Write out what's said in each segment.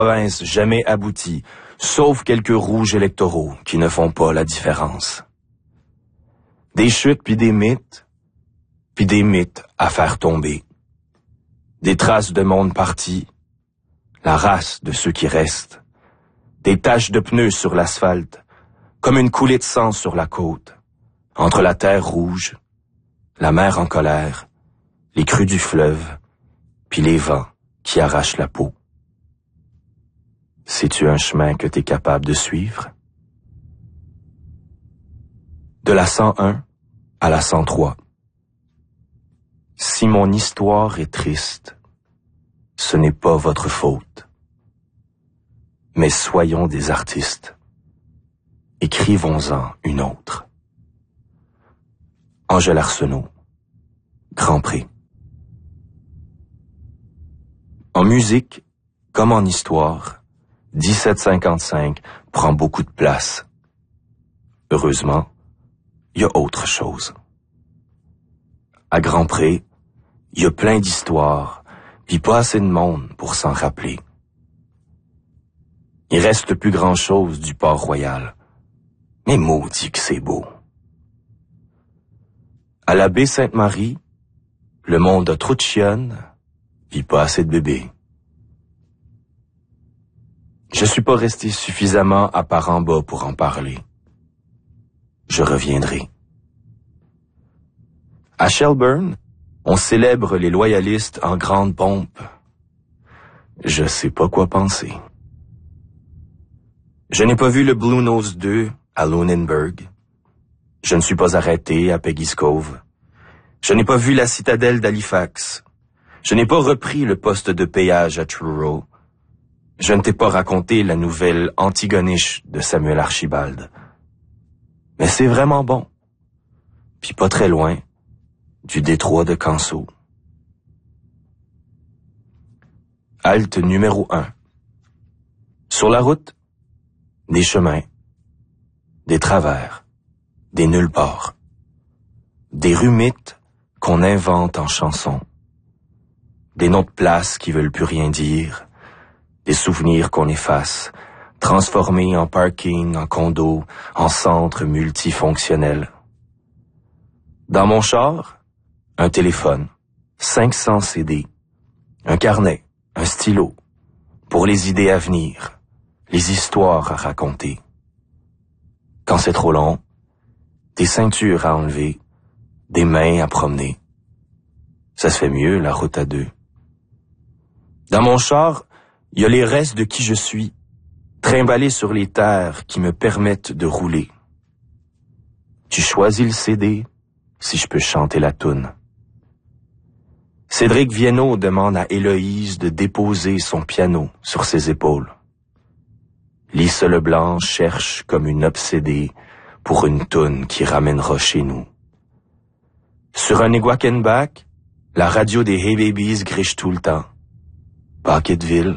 province jamais aboutie, sauf quelques rouges électoraux qui ne font pas la différence. Des chutes puis des mythes à faire tomber. Des traces de monde parti, la race de ceux qui restent. Des taches de pneus sur l'asphalte, comme une coulée de sang sur la côte, entre la terre rouge, la mer en colère, les crues du fleuve, puis les vents qui arrachent la peau. Sais-tu un chemin que t'es capable de suivre? De la 101 à la 103. Si mon histoire est triste, ce n'est pas votre faute. Mais soyons des artistes. Écrivons-en une autre. Angèle Arsenault, Grand Pré. En musique, comme en histoire, 1755 prend beaucoup de place. Heureusement, il y a autre chose. À Grand Pré, il y a plein d'histoires, puis pas assez de monde pour s'en rappeler. Il reste plus grand-chose du Port-Royal, mais maudit que c'est beau. À la baie Sainte-Marie, le monde a trop de chionnes, puis pas assez de bébés. Je suis pas resté suffisamment à part en bas pour en parler. Je reviendrai. À Shelburne, on célèbre les loyalistes en grande pompe. Je sais pas quoi penser. Je n'ai pas vu le Blue Nose 2 à Lunenburg. Je ne suis pas arrêté à Peggy's Cove. Je n'ai pas vu la citadelle d'Halifax. Je n'ai pas repris le poste de péage à Truro. Je ne t'ai pas raconté la nouvelle Antigonish de Samuel Archibald. Mais c'est vraiment bon. Puis pas très loin, du détroit de Canso. Halte numéro 1. Sur la route, des chemins, des travers, des nulle part. Des rues mythes qu'on invente en chansons. Des noms de places qui veulent plus rien dire. Des souvenirs qu'on efface, transformés en parking, en condo, en centre multifonctionnel. Dans mon char, un téléphone, 500 CD, un carnet, un stylo, pour les idées à venir, les histoires à raconter. Quand c'est trop long, des ceintures à enlever, des mains à promener. Ça se fait mieux, la route à deux. Dans mon char, il y a les restes de qui je suis, trimballés sur les terres qui me permettent de rouler. Tu choisis le CD, si je peux chanter la toune. Cédric Viennot demande à Héloïse de déposer son piano sur ses épaules. Lise Leblanc cherche comme une obsédée pour une toune qui ramènera chez nous. Sur un Iguakenback, la radio des Hey Babies griche tout le temps. Paquetteville.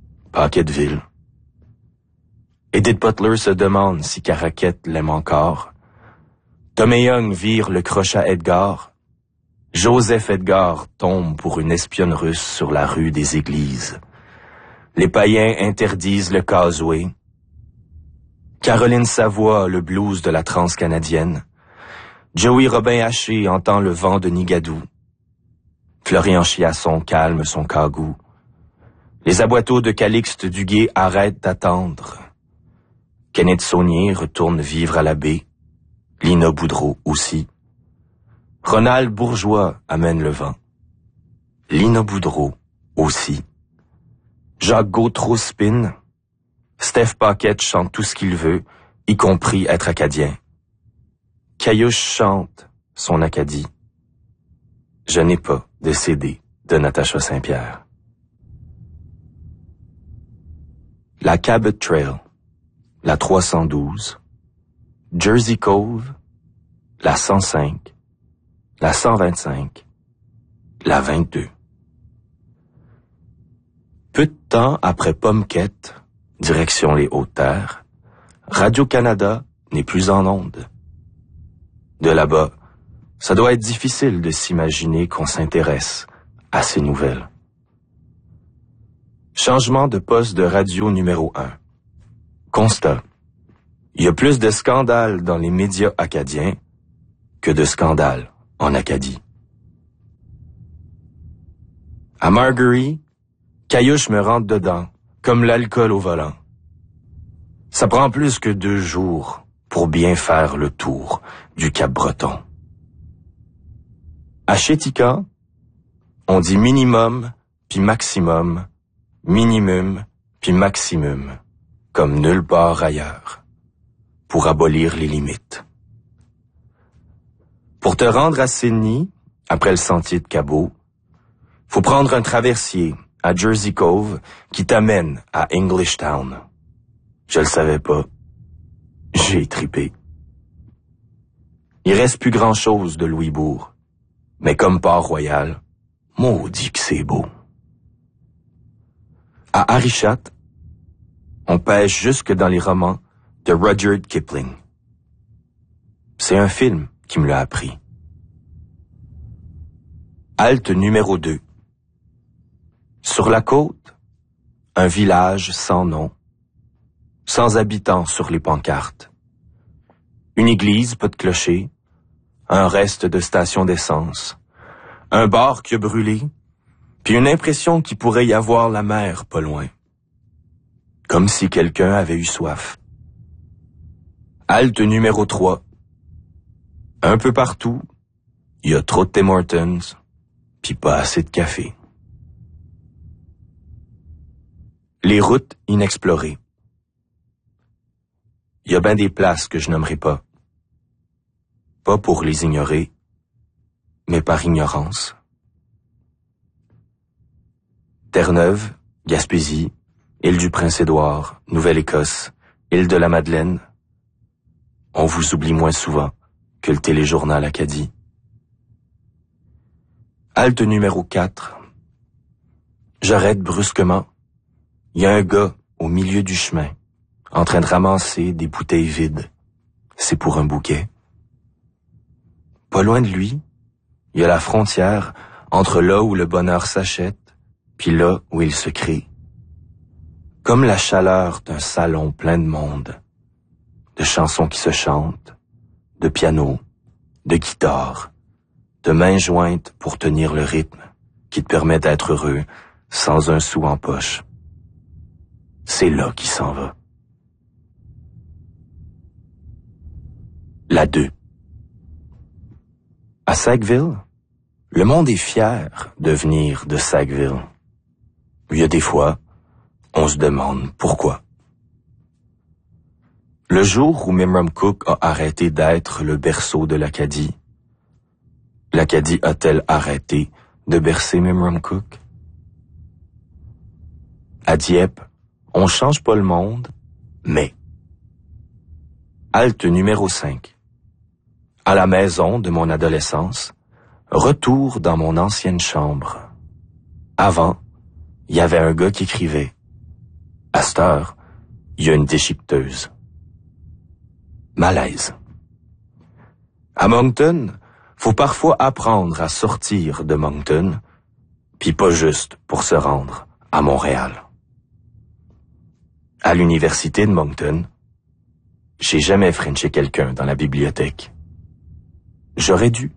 Edith Butler se demande si Caraquette l'aime encore. Tom Young vire le crochet à Edgar. Joseph Edgar tombe pour une espionne russe sur la rue des Églises. Les païens interdisent le causeway. Caroline Savoie, le blues de la transcanadienne. Joey Robin Haché entend le vent de Nigadou. Florian Chiasson calme son cagou. Les aboiteaux de Calixte Duguay arrêtent d'attendre. Kenneth Saunier retourne vivre à la baie. Lina Boudreau aussi. Ronald Bourgeois amène le vent. Lina Boudreau aussi. Jacques Gautreau spin. Steph Paquette chante tout ce qu'il veut, y compris être acadien. Caillouche chante son Acadie. Je n'ai pas de CD de Natacha Saint-Pierre. La Cabot Trail, la 312, Jersey Cove, la 105, la 125, la 22. Peu de temps après Pomquette, direction les Hautes-Terres, Radio-Canada n'est plus en onde. De là-bas, ça doit être difficile de s'imaginer qu'on s'intéresse à ces nouvelles. Changement de poste de radio numéro 1. Constat. Il y a plus de scandales dans les médias acadiens que de scandales en Acadie. À Margerie, Caillouche me rentre dedans, comme l'alcool au volant. Ça prend plus que 2 jours pour bien faire le tour du Cap-Breton. À Chética, on dit minimum, puis maximum, minimum, puis maximum, comme nulle part ailleurs, pour abolir les limites. Pour te rendre à Sydney, après le sentier de Cabot, faut prendre un traversier à Jersey Cove qui t'amène à English Town. Je le savais pas. J'ai tripé. Il reste plus grand-chose de Louisbourg, mais comme Port-Royal, maudit que c'est beau. À Arichat, on pêche jusque dans les romans de Rudyard Kipling. C'est un film qui me l'a appris. Halte numéro 2. Sur la côte, un village sans nom, sans habitants sur les pancartes. Une église, pas de clocher, un reste de station d'essence, un bar qui a brûlé, puis une impression qu'il pourrait y avoir la mer pas loin. Comme si quelqu'un avait eu soif. Halte numéro 3. Un peu partout, il y a trop de Tim Hortons, puis pas assez de café. Les routes inexplorées. Il y a bien des places que je nommerai pas. Pas pour les ignorer, mais par ignorance. Terre-Neuve, Gaspésie, Île-du-Prince-Édouard, Nouvelle-Écosse, Île-de-la-Madeleine. On vous oublie moins souvent que le téléjournal Acadie. Halte numéro 4. J'arrête brusquement. Il y a un gars au milieu du chemin, en train de ramasser des bouteilles vides. C'est pour un bouquet. Pas loin de lui, il y a la frontière entre là où le bonheur s'achète, puis là où il se crée. Comme la chaleur d'un salon plein de monde, de chansons qui se chantent, de piano, de guitare, de mains jointes pour tenir le rythme qui te permet d'être heureux sans un sou en poche. C'est là qu'il s'en va. La 2. À Sackville, le monde est fier de venir de Sackville. Il y a des fois, on se demande pourquoi. Le jour où Memramcook a arrêté d'être le berceau de l'Acadie, l'Acadie a-t-elle arrêté de bercer Memramcook? À Dieppe, on change pas le monde, mais... Halte numéro 5. À la maison de mon adolescence, retour dans mon ancienne chambre. Avant, il y avait un gars qui écrivait. À cette heure, il y a une déchiqueteuse. Malaise. À Moncton, faut parfois apprendre à sortir de Moncton, puis pas juste pour se rendre à Montréal. À l'université de Moncton, j'ai jamais frenché quelqu'un dans la bibliothèque. J'aurais dû.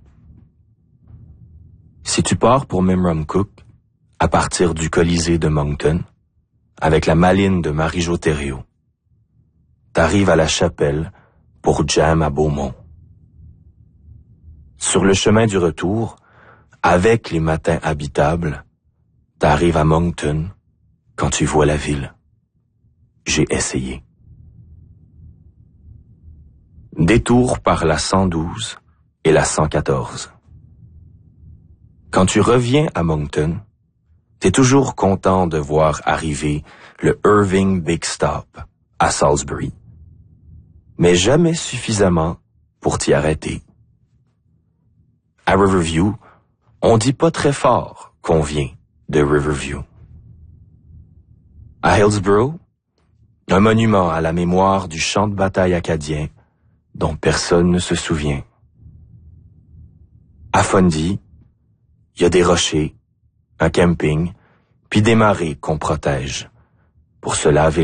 Si tu pars pour Memramcook, à partir du Colisée de Moncton, avec la maline de Marie-Jo Thériault, t'arrives à la chapelle pour jam à Beaumont. Sur le chemin du retour, avec les matins habitables, t'arrives à Moncton quand tu vois la ville. J'ai essayé. Détour par la 112 et la 114. Quand tu reviens à Moncton, t'es toujours content de voir arriver le Irving Big Stop à Salisbury, mais jamais suffisamment pour t'y arrêter. À Riverview, on dit pas très fort qu'on vient de Riverview. À Hillsborough, un monument à la mémoire du champ de bataille acadien dont personne ne se souvient. À Fundy, il y a des rochers, un camping, puis des marées qu'on protège, pour se laver